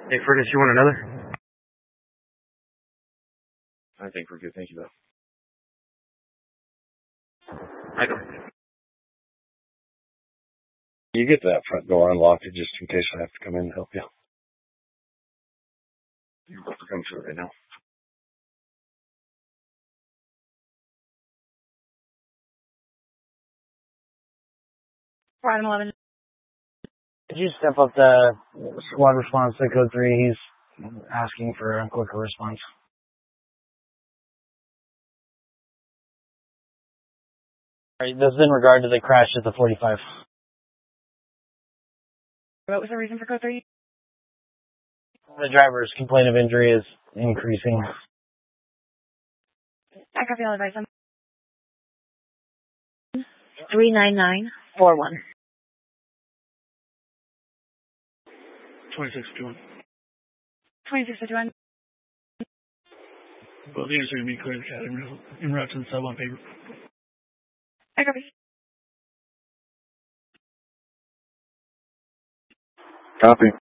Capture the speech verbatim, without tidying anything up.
Hey, Fergus, you want another? I think we're good. Thank you, though. I go. You get that front door unlocked just in case I have to come in and help you. You're about to come through right now. Ryan eleven. Could you step up the squad response to code three? He's asking for a quicker response. All right, this is in regard to the crash at the forty-five. What was the reason for code three? The driver's complaint of injury is increasing. I copy all advice. three nine nine four one. twenty-six fifty-one. twenty-six fifty-one. Well, the answer is going to be clear to cat en route to the sub on paper. I copy. Copy.